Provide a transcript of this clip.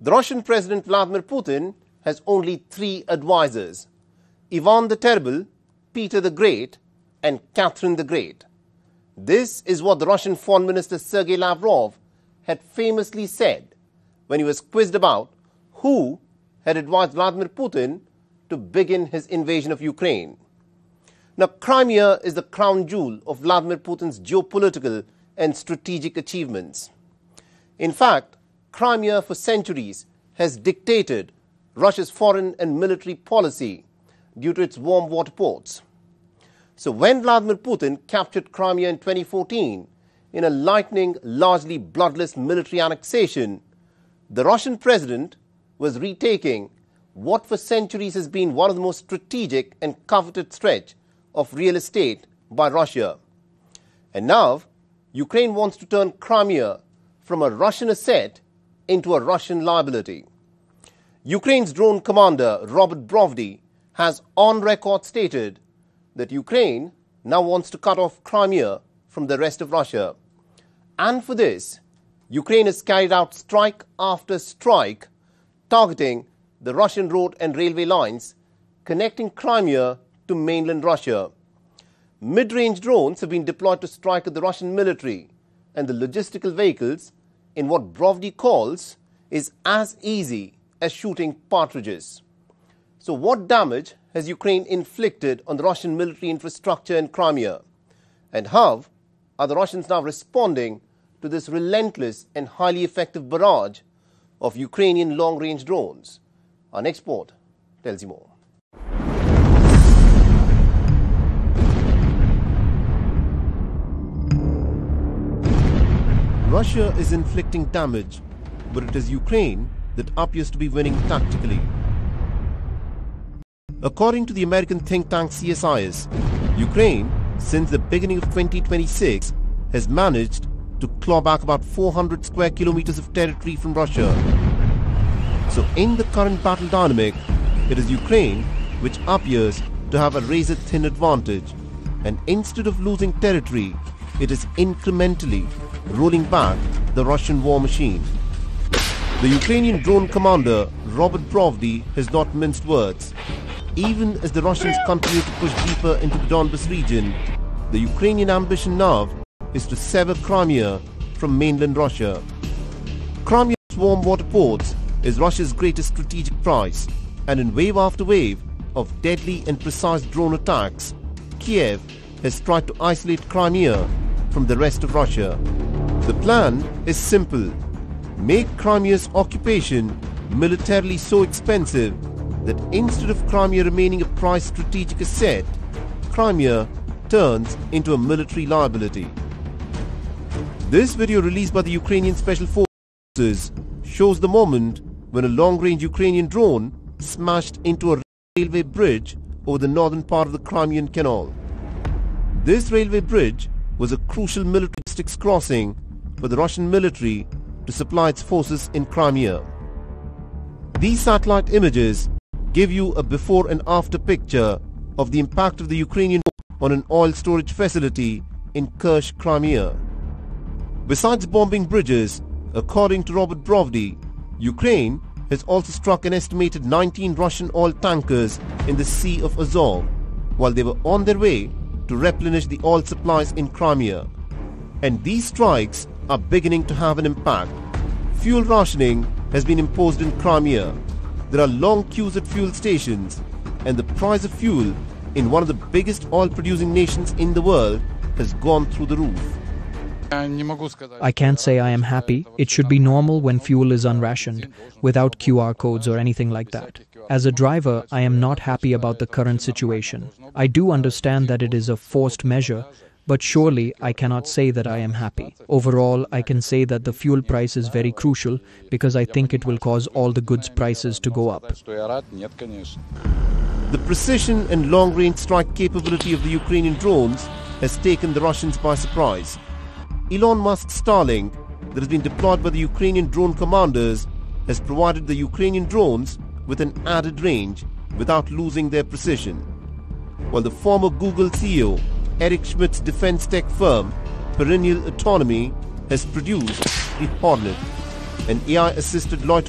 The Russian President Vladimir Putin has only 3 advisors: Ivan the Terrible, Peter the Great, and Catherine the Great. This is what the Russian Foreign Minister Sergei Lavrov had famously said when he was quizzed about who had advised Vladimir Putin to begin his invasion of Ukraine. Now, Crimea is the crown jewel of Vladimir Putin's geopolitical and strategic achievements. In fact, Crimea for centuries has dictated Russia's foreign and military policy due to its warm water ports. So when Vladimir Putin captured Crimea in 2014 in a lightning, largely bloodless military annexation, the Russian president was retaking what for centuries has been one of the most strategic and coveted stretch of real estate by Russia. And now, Ukraine wants to turn Crimea from a Russian asset into a Russian liability. Ukraine's drone commander, Robert Brovdy, has on record stated that Ukraine now wants to cut off Crimea from the rest of Russia. And for this, Ukraine has carried out strike after strike, targeting the Russian road and railway lines connecting Crimea to mainland Russia. Mid-range drones have been deployed to strike at the Russian military and the logistical vehicles in what Brovdy calls is as easy as shooting partridges. So what damage has Ukraine inflicted on the Russian military infrastructure in Crimea? And how are the Russians now responding to this relentless and highly effective barrage of Ukrainian long-range drones? Our next report tells you more. Russia is inflicting damage, but it is Ukraine that appears to be winning tactically. According to the American think tank CSIS, Ukraine, since the beginning of 2026, has managed to claw back about 400 square kilometers of territory from Russia. So in the current battle dynamic, it is Ukraine which appears to have a razor-thin advantage, and instead of losing territory, it is incrementally rolling back the Russian war machine. The Ukrainian drone commander, Robert Brovdy, has not minced words. Even as the Russians continue to push deeper into the Donbas region, the Ukrainian ambition now is to sever Crimea from mainland Russia. Crimea's warm water ports is Russia's greatest strategic prize, and in wave after wave of deadly and precise drone attacks, Kiev has tried to isolate Crimea from the rest of Russia. The plan is simple: make Crimea's occupation militarily so expensive that instead of Crimea remaining a prized strategic asset, Crimea turns into a military liability. This video released by the Ukrainian Special Forces shows the moment when a long-range Ukrainian drone smashed into a railway bridge over the northern part of the Crimean Canal. This railway bridge was a crucial military logistics crossing for the Russian military to supply its forces in Crimea. These satellite images give you a before and after picture of the impact of the Ukrainian war on an oil storage facility in Kerch, Crimea. Besides bombing bridges, according to Robert Brovdy, Ukraine has also struck an estimated 19 Russian oil tankers in the Sea of Azov while they were on their way to replenish the oil supplies in Crimea. And these strikes are beginning to have an impact. Fuel rationing has been imposed in Crimea. There are long queues at fuel stations, and the price of fuel in one of the biggest oil-producing nations in the world has gone through the roof. I can't say I am happy. It should be normal when fuel is unrationed, without QR codes or anything like that. As a driver, I am not happy about the current situation. I do understand that it is a forced measure, but surely I cannot say that I am happy. Overall, I can say that the fuel price is very crucial because I think it will cause all the goods prices to go up. The precision and long-range strike capability of the Ukrainian drones has taken the Russians by surprise. Elon Musk's Starlink, that has been deployed by the Ukrainian drone commanders, has provided the Ukrainian drones with an added range without losing their precision. While the former Google CEO, Eric Schmidt's defense tech firm, Perennial Autonomy, has produced the Hornet, an AI-assisted loitering